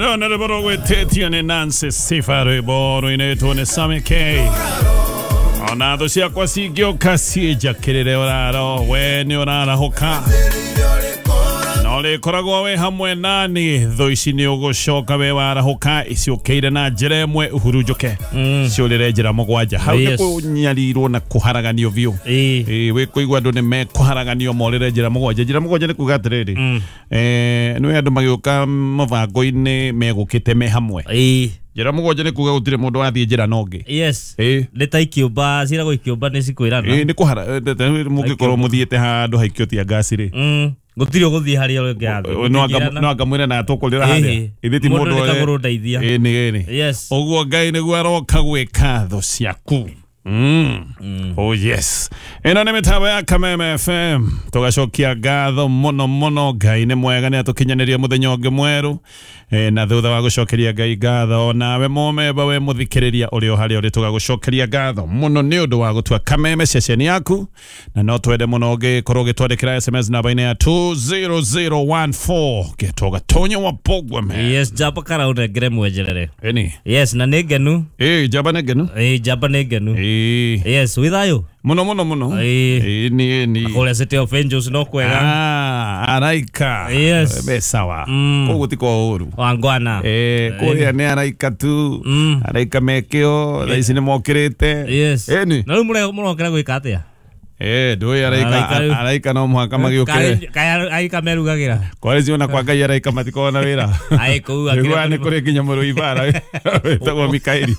Rona de boro wetetiane Nancy Sifari boro ineto ne sameke. Onado cia kwa sigio kasija kirire oraro we ni orara hoka. Nole koragwo we hamwe nani tho ici ni ugucoka we wara hoka iciokeire na njira imwe uhurujuke. Ciurire njira mugwanja hau ni kunyarirwo na kuharaganio biu. We kuigwa andu ni me kuharaganio morire njira mugwanja ni kuga atiriri. Ni andu magioka mavango-ini megukite me hamwe. Njira mugwanja ni kuga gutire mundu athie njira nongi. Yes. Ni ta ikiumba cira go ikiumba ni cikwirana. Ni kuhara mugikorwo muthiete handu haikio tia ngasi ri. Gutiri uguthii haria ungiatha. No akamwira na tukulira haria. Ithiti mundu ore. Ni. Yes. Oguo Ngai niguo aroka gwika tho ciaku. Oh yes. Eno ni mitabo ya Kameme FM. Tugacokia ngatho muno Ngai ni mwega ni atukinyaniria muthenya ungi mweru. Na thutha wa gucokeria Ngai ngatho nawe momeba we muthikiriria uri o haria uri tugagucokeria ngatho muno ni undu wa gutua Kameme session yaku na no twende muno ugikorwo gitwandikira SMS namba-ini ya 20014 gitoga tonyo wa pogwa me. Yes, jaba kara unegere mwejerere. Eni. Yes, na negenu. Jaba negenu. Jaba negenu. Yes, withayo. Muno. Ni. Kole City of Angels no kwega. Araika. Yes. Be sawa. Koguo ti kwa uru. Wangwana. Kuria ni araika tu. Araika mekio, thaisi ni mokirite. Yes. Eni. Na murokera gwika atia? Ndoi araika no muhaka magiukire. Kaya araika merugagira. Kwari ciona kwa Ngai araika matikona wira. Ai kuu akira ni kuri kinya muru ibara. Tagwo Mikaeli.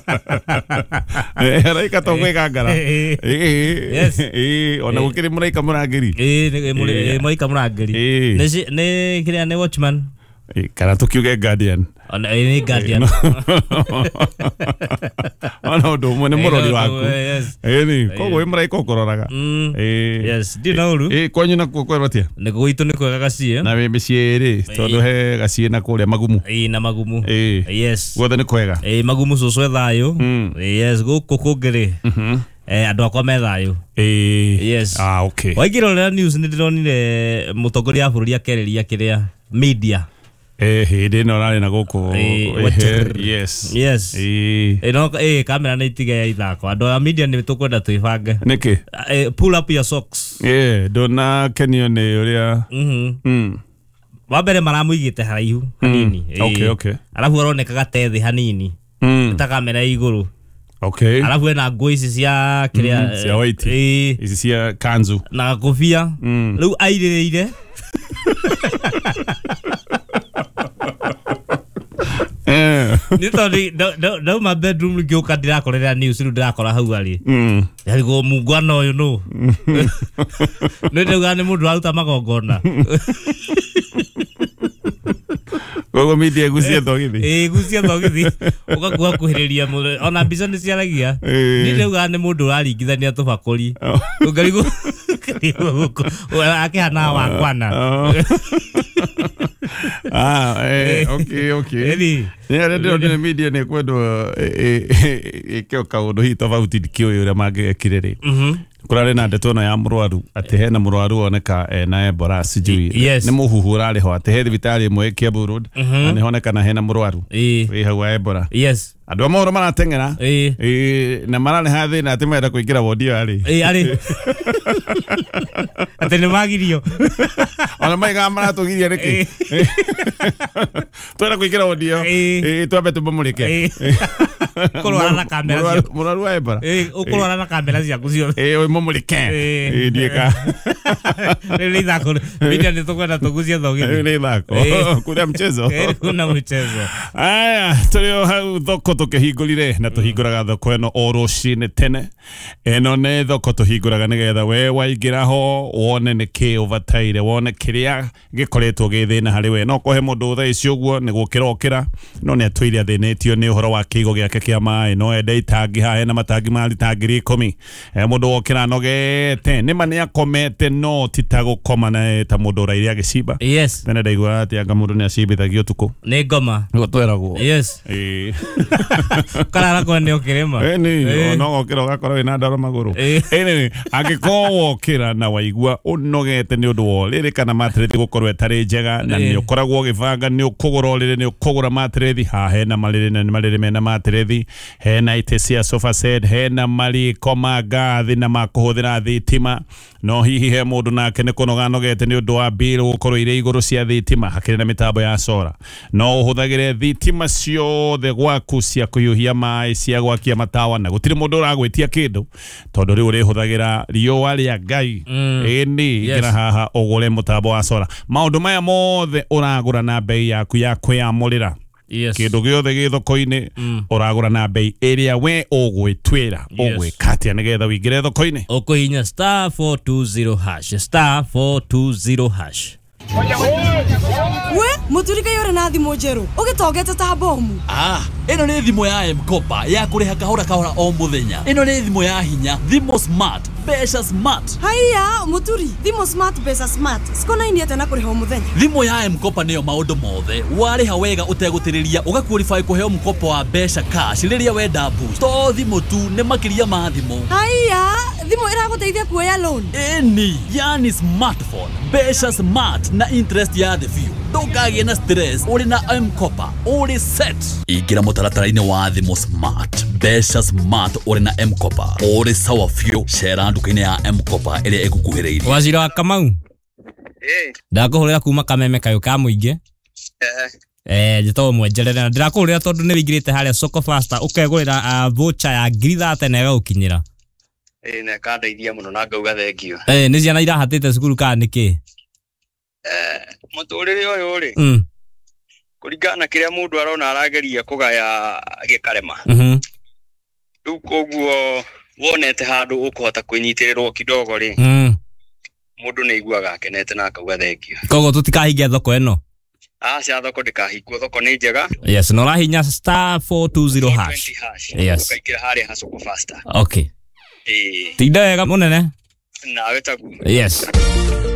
Araika to gwika ngara. Yes. Ona gukiri muraika murangiri. Ni muraika murangiri. Ni kiria ni watchman. Kana tukiuge Guardian. Ni Guardian. Ona ndo mwene murori waku. Ni koguo imuraika ukororaga. Yes, di na uru. Kwanyu na kwera atia? Ni gwitu ni kwega gacie. Na mĩciĩ ri tondu he gacie na kuria magumu. Na magumu. Yes. Guothe ni kwega. Magumu cucu ethayo. Yes, guku kungiri. Andu akwa me thayo. Yes. Okay. Waigirorera news ni ndironire mutongoria wa bururi akeriria kiria media. Hindi no rari na guku. Yes. No kamera ni itige ya ithako. Andu a media ni tukwenda tuibange. Niki? Pull up your socks. Dona kenio ni uria. Wambere maramuigite haraihu hanini. Okay. Alafu aronekaga tethi hanini. Ta kamera iguru. Okay. Alafu ena nguo ici cia kiria cia white. Ici cia kanzu. Na kofia. Riu airireire. Ni todi do my bedroom ngioka ndirakorera news ru ndirakora hau ari. Yari go mungwana uyu no. Ndio gani mundu aruta magongona. Gogo media gucia thogithi. Gucia thogithi. Ugakuha kuhiriria ona mbica ni ciaragia. Ndio gani mundu aringithania tubakuri. Ungarigo. Akihana wangwana. Okay. Ndio media ni kwendo ikio kaundu hi tofauti dikio ure magekiriri. Kurare na ndeto na ya murwaru ati hena murwaru oneka na Ebola sijui ni muhuhu urari ho ati he thibitari imwe Kiambu Road na ni honeka na hena murwaru wi hau Ebola. Yes. Andu amwe maratengera na marane hathi na ati menda kuingira wodi ari ari ati ni magirio ona maiga maratugiria riki twenda kuingira wodi twambe tubamurike kurwara na kamera cia murwaru wa Ebola ukurwara na kamera cia kucio mumurike ndieka ni thako media ni tukwenda tugucia thogithi ni thako kuna mchezo kuna mchezo. Aya tulio hau thoko tukihingurire na tuhinguraga thoko eno o rucini tene. Eno ne thoko tuhinguraga nigetha we waingira ho wone ni ki overtire wone kiria gikoretwo githina hari we no kohe mundu tha icio guo ni gukirokira no ni atwire athinitio ni uhoro wa kigo giake kia mai no ende itangi hae na matangi mali tangiri 10 mundu okira nogete nima ni akomete no titago koma na ta mundu rairi agiciba yes tena ndaigua ati anga mundu ni acibithagio tuko ni ngoma ngo tweragwo yes karara ko ni okirema ni no okira gakoro ina ndaro maguru ene agikowo okira na waigua unogete ni undu wo riri kana matreti gukorwo etari njega na ni ukoragwo gibanga ni ukugura riri ni ukugura matreti ha hena maliri mena matreti hena itesia sofa set hena mali koma gathi na makuhuthira thitima no hihi he mundu nake ni kunoga nogete ni undu wa bill gukorwo ire iguru cia thitima hakiri na mitambo ya sora no uhuthagire thitima ciothe gwaku cia kuyuhia mai cia gwakia matawa na gutiri mundu uragwitia kindu tondu riu rihuthagira riua ria ngai ini ngira haha ugure mutambo wa sora maundu maya mothe uragura na bei yaku ya kwiyamurira kindu giothe gi thoko-ini uragura na bei iria we ugwitwira ugwikatia nigetha wingire thoko-ini ukuhinya *420#. We muturika yore na thimu njeru ugitogete ta bomu ino ni thimu ya Mkopa ya kuriha kahora o muthenya ino ni thimu ya hinya thimu smart Besha Smart. Haya muturi thimu smart Besha Smart sikona ini atena kuriha o muthenya thimu ya Mkopa niyo maundu mothe wariha wega utegutiriria ugaqualify kuheo mkopo wa Besha Cash riria wenda boost to thimu tu ni makiria ma thimu haya thimu iraguteithia kuoya loan eni yani smartphone Besha Smart na interest ya the few ndukagĩa na stress uri na Mkopa uri set ingira mutaratara-ini wa thimu smart Besha Smart uri na Mkopa uri sawa few share nduka-ini ya Mkopa iria igukuhiriirie Waziri wa Kamau ndakuhurira kuma kameme kayo ka muingi jito mwenjerere na ndirakuhurira tondu ni wingirite haria Soko Faster ukegurira voucher ya 30 na igagukinyira na kandeithia muno na ngauga thengio ni ciana irahatite cukuru ka niki muturire uyu ri kuringana kiria mundu arona arageria kugaya gikarema riu koguo wonete handu ukuhota kwinyitirwo kidogo ri mundu ni iguaga akenete na akauga thengio koguo tutikahingia thoko eno cia thoko ndikahingwo thoko ni njega yes no rahinya *420#. Yes ukaikira haria ha Soko Faster okay tinda wega munene nawe tagu yes